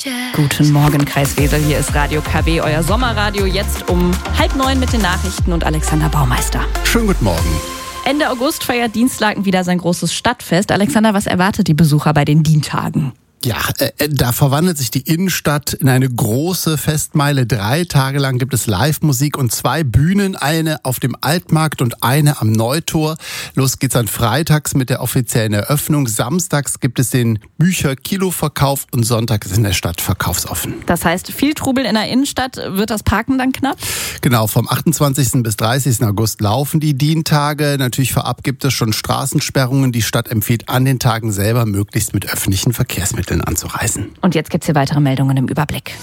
Guten Morgen, Kreis Wesel. Hier ist Radio KW, euer Sommerradio. Jetzt um 8:30 mit den Nachrichten und Alexander Baumeister. Schönen guten Morgen. Ende August feiert Dienstlaken wieder sein großes Stadtfest. Alexander, was erwartet die Besucher bei den Dientagen? Ja, da verwandelt sich die Innenstadt in eine große Festmeile. 3 Tage lang gibt es Live-Musik und 2 Bühnen, eine auf dem Altmarkt und eine am Neutor. Los geht's dann freitags mit der offiziellen Eröffnung. Samstags gibt es den Bücher-Kilo-Verkauf und Sonntag ist in der Stadt verkaufsoffen. Das heißt, viel Trubel in der Innenstadt. Wird das Parken dann knapp? Genau, vom 28. bis 30. August laufen die Dientage. Natürlich vorab gibt es schon Straßensperrungen. Die Stadt empfiehlt an den Tagen selber möglichst mit öffentlichen Verkehrsmitteln anzureisen. Und jetzt gibt's hier weitere Meldungen im Überblick.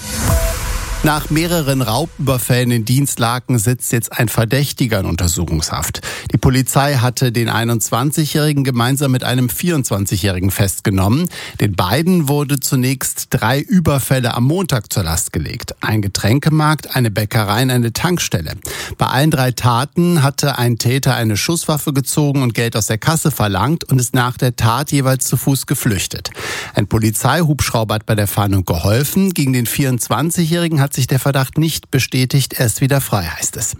Nach mehreren Raubüberfällen in Dienstlaken sitzt jetzt ein Verdächtiger in Untersuchungshaft. Die Polizei hatte den 21-Jährigen gemeinsam mit einem 24-Jährigen festgenommen. Den beiden wurde zunächst 3 Überfälle am Montag zur Last gelegt. Ein Getränkemarkt, eine Bäckerei und eine Tankstelle. Bei allen 3 Taten hatte ein Täter eine Schusswaffe gezogen und Geld aus der Kasse verlangt und ist nach der Tat jeweils zu Fuß geflüchtet. Ein Polizeihubschrauber hat bei der Fahndung geholfen. Gegen den 24-Jährigen hat sich der Verdacht nicht bestätigt, er ist wieder frei, heißt es.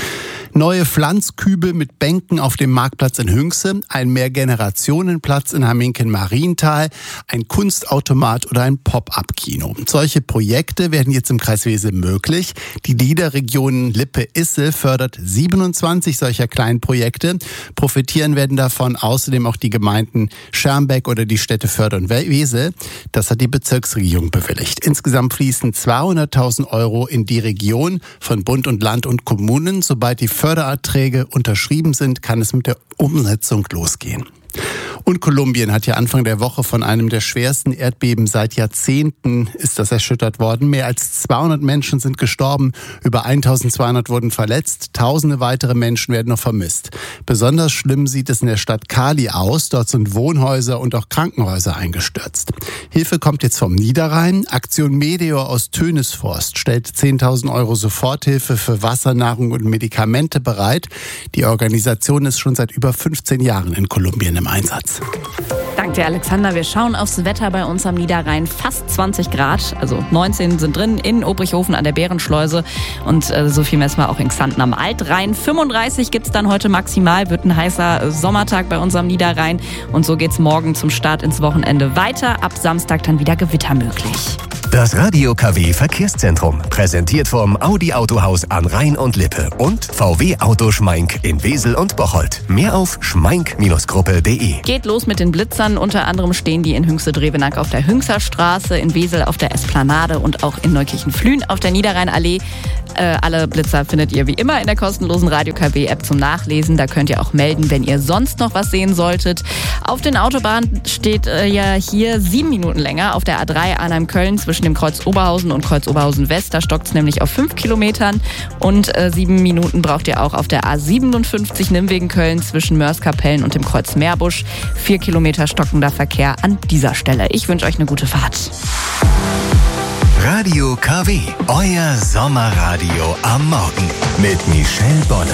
Neue Pflanzkübel mit Bänken auf dem Marktplatz in Hünxe, ein Mehrgenerationenplatz in Hamminken-Marienthal, ein Kunstautomat oder ein Pop-up-Kino. Solche Projekte werden jetzt im Kreis Wesel möglich. Die LIDA-Region Lippe-Issel fördert 27 solcher kleinen Projekte. Profitieren werden davon außerdem auch die Gemeinden Schermbeck oder die Städte Förde und Wesel. Das hat die Bezirksregierung bewilligt. Insgesamt fließen 200.000 € in die Region von Bund und Land und Kommunen. Sobald die Fördererträge unterschrieben sind, kann es mit der Umsetzung losgehen. Und Kolumbien hat ja Anfang der Woche von einem der schwersten Erdbeben seit Jahrzehnten ist das erschüttert worden. Mehr als 200 Menschen sind gestorben, über 1200 wurden verletzt, tausende weitere Menschen werden noch vermisst. Besonders schlimm sieht es in der Stadt Cali aus. Dort sind Wohnhäuser und auch Krankenhäuser eingestürzt. Hilfe kommt jetzt vom Niederrhein. Aktion Meteor aus Tönisforst stellt 10.000 € Soforthilfe für Wasser, Nahrung und Medikamente bereit. Die Organisation ist schon seit über 15 Jahren in Kolumbien im Einsatz. Danke dir, Alexander. Wir schauen aufs Wetter bei uns am Niederrhein. Fast 20 Grad, also 19 sind drin in Obrichhofen an der Bärenschleuse und so viel messen wir auch in Xanten am Altrhein. 35 gibt's dann heute maximal, wird ein heißer Sommertag bei uns am Niederrhein und so geht's morgen zum Start ins Wochenende weiter. Ab Samstag dann wieder Gewitter möglich. Das Radio KW Verkehrszentrum, präsentiert vom Audi Autohaus an Rhein und Lippe und VW Auto Schmeink in Wesel und Bocholt. Mehr auf schmeink-gruppe.de. Geht los mit den Blitzern. Unter anderem stehen die in Hünxe-Drevenack auf der Hünxer Straße, in Wesel auf der Esplanade und auch in Neukirchen-Flühen auf der Niederrheinallee. Alle Blitzer findet ihr wie immer in der kostenlosen Radio KW App zum Nachlesen. Da könnt ihr auch melden, wenn ihr sonst noch was sehen solltet. Auf den Autobahnen steht ja hier 7 Minuten länger auf der A3 Arnhem-Köln zwischen dem Kreuz Oberhausen und Kreuz Oberhausen West. Da stockt es nämlich auf 5 Kilometern und 7 Minuten braucht ihr auch auf der A57 Nimwegen-Köln zwischen Mörs-Kapellen und dem Kreuz Meerbusch. 4 Kilometer stockender Verkehr an dieser Stelle. Ich wünsche euch eine gute Fahrt. Radio KW, euer Sommerradio am Morgen mit Michelle Bolle.